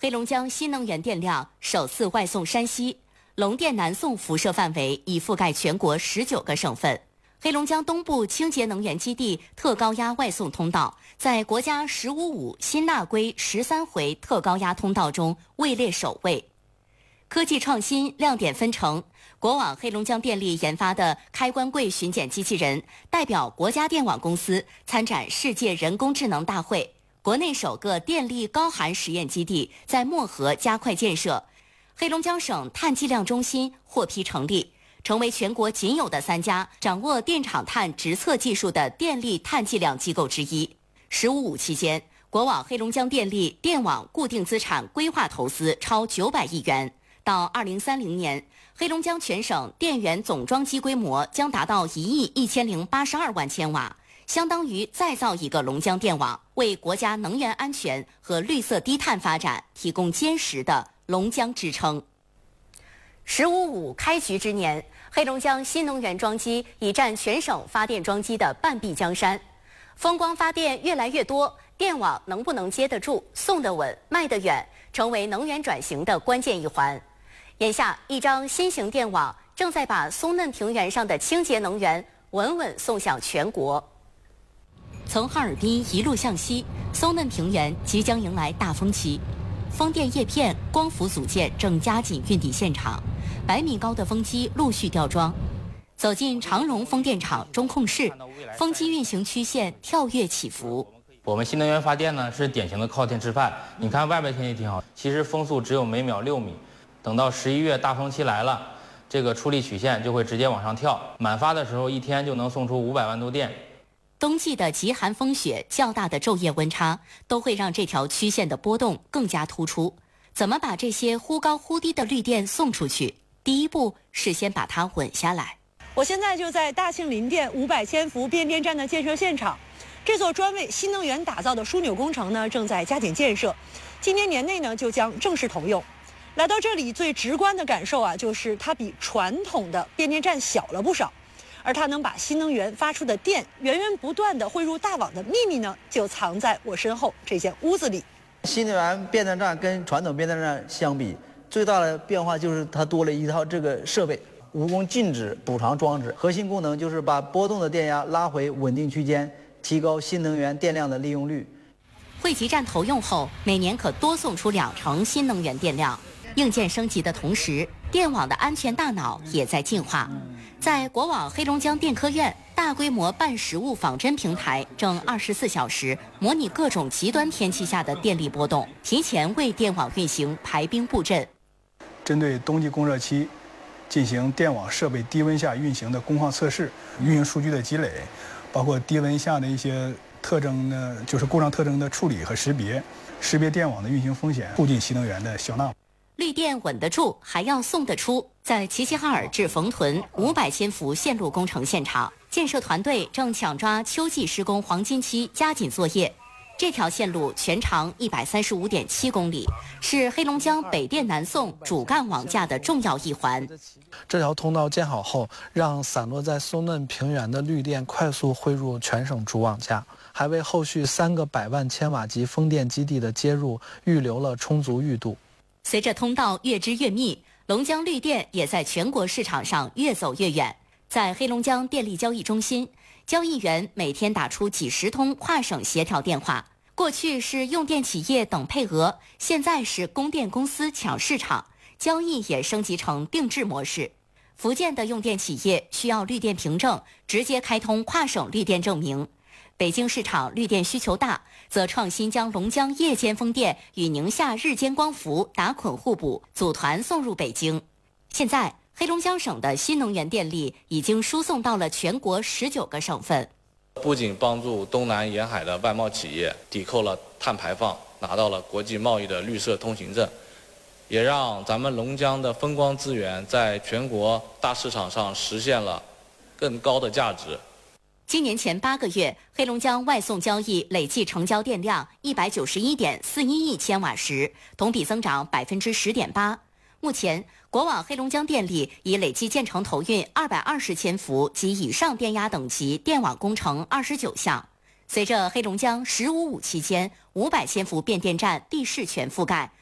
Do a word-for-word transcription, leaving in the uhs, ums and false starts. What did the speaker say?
黑龙江新能源电量首次外送山西，龙电南送辐射范围已覆盖全国十九个省份。黑龙江东部清洁能源基地特高压外送通道在国家“十五五”新纳规十三回特高压通道中位列首位。科技创新亮点纷呈，国网黑龙江电力研发的开关柜巡检机器人代表国家电网公司参展世界人工智能大会。国内首个电力高寒实验基地在漠河加快建设，黑龙江省碳计量中心获批成立，成为全国仅有的三家掌握电场碳直测技术的电力碳计量机构之一。十五五期间，国网黑龙江电力电网固定资产规划投资超九百亿元。到二零三零年，黑龙江全省电源总装机规模将达到一亿一千零八十二万千瓦，相当于再造一个龙江电网，为国家能源安全和绿色低碳发展提供坚实的龙江支撑。十五五开局之年，黑龙江新能源装机已占全省发电装机的半壁江山。风光发电越来越多，电网能不能接得住、送得稳、卖得远，成为能源转型的关键一环。眼下，一张新型电网正在把松嫩平原上的清洁能源稳稳送向全国。从哈尔滨一路向西，松嫩平原即将迎来大风期。风电叶片、光伏组件正加紧运抵现场，百米高的风机陆续吊装。走进长荣风电场中控室，风机运行曲线跳跃起伏。 我们新能源发电呢是典型的靠天吃饭。你看外边天气挺好，其实风速只有每秒六米。等到十一月大风期来了，这个出力曲线就会直接往上跳，满发的时候一天就能送出五百万度电。 冬季的极寒风雪、较大的昼夜温差，都会让这条曲线的波动更加突出。怎么把这些忽高忽低的绿电送出去？第一步是先把它稳下来。 我现在就在大庆林电五百千伏变电站的建设现场，这座专为新能源打造的枢纽工程呢，正在加紧建设，今年年内呢就将正式投用。来到这里，最直观的感受啊，就是它比传统的变电站小了不少，而它能把新能源发出的电源源不断地汇入大网的秘密呢，就藏在我身后这间屋子里。 新能源变电站跟传统变电站相比，最大的变化就是它多了一套这个设备——无功静止补偿装置。核心功能就是把波动的电压拉回稳定区间，提高新能源电量的利用率。 汇集站投用后，每年可多送出两成新能源电量。硬件升级的同时，电网的安全大脑也在进化。在国网黑龙江电科院，大规模半实物仿真平台正二十四小时模拟各种极端天气下的电力波动，提前为电网运行排兵布阵。 针对冬季供热期进行电网设备低温下运行的工况测试、运营数据的积累，包括低温下的一些特征呢，就是故障特征的处理和识别，识别电网的运行风险，促进新能源的消纳。 绿电稳得住，还要送得出。在齐齐哈尔至冯屯五百千伏线路工程现场，建设团队正抢抓秋季施工黄金期，加紧作业。这条线路全长一百三十五点七公里，是黑龙江北电南送主干网架的重要一环。 这条通道建好后，让散落在松嫩平原的绿电快速汇入全省主网架，还为后续三个百万千瓦级风电基地的接入预留了充足裕度。 随着通道越织越密，龙江绿电也在全国市场上越走越远。在黑龙江电力交易中心，交易员每天打出几十通跨省协调电话。过去是用电企业等配额，现在是供电公司抢市场，交易也升级成定制模式。福建的用电企业需要绿电凭证，直接开通跨省绿电证明。北京市场绿电需求大，则创新将龙江夜间风电与宁夏日间光伏打捆互补，组团送入北京。现在，黑龙江省的新能源电力已经输送到了全国十九个省份。 不仅帮助东南沿海的外贸企业抵扣了碳排放，拿到了国际贸易的绿色通行证，也让咱们龙江的风光资源在全国大市场上实现了更高的价值。 今年前八个月，黑龙江外送交易累计成交电量一百九十一点四一亿千瓦时，同比增长百分之十点八。目前，国网黑龙江电力已累计建成投运二百二十千伏及以上电压等级电网工程二十九项。随着黑龙江“十五五”期间五百千伏变电站地势全覆盖，